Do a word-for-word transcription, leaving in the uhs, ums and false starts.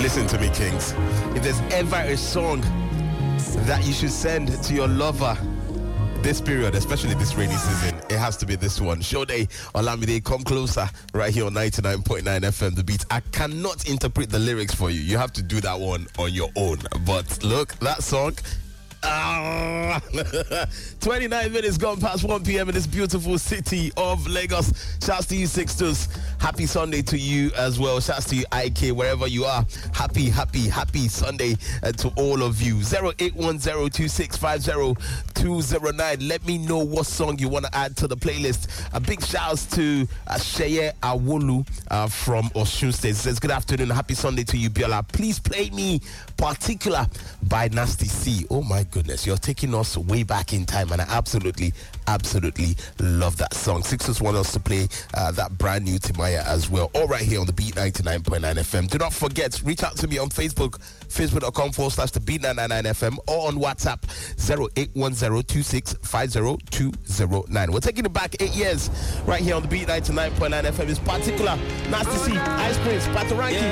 Listen to me, Kings. If there's ever a song that you should send to your lover this period, especially this rainy season, it has to be this one. Shode Olamide, Come Closer, right here on ninety-nine point nine F M, The Beat. I cannot interpret the lyrics for you. You have to do that one on your own. But look, that song... Ah, twenty-nine minutes gone past one p.m. in this beautiful city of Lagos. Shouts to you, Sixtus. Happy Sunday to you as well. Shouts to you, I K, wherever you are. Happy, happy, happy Sunday uh, to all of you. zero eight one zero two six five zero two zero nine. Let me know what song you want to add to the playlist. A big shouts to uh, Sheye Awolu uh, from Osun State. Says, good afternoon. Happy Sunday to you, Biola. Please play me Particular by Nasty C. Oh my goodness, you're taking us way back in time, and I absolutely, absolutely love that song. Sixers want us to play uh, that brand new Timaya as well, all right here on the Beat ninety-nine point nine F M. Do not forget, reach out to me on Facebook, facebook.com forward slash the Beat nine ninety-nine F M, or on WhatsApp, zero eight one zero two six five zero two zero nine. We're taking it back eight years right here on the Beat ninety-nine point nine F M. It's Particular, Nasty C, Ice Prince, Patoranking.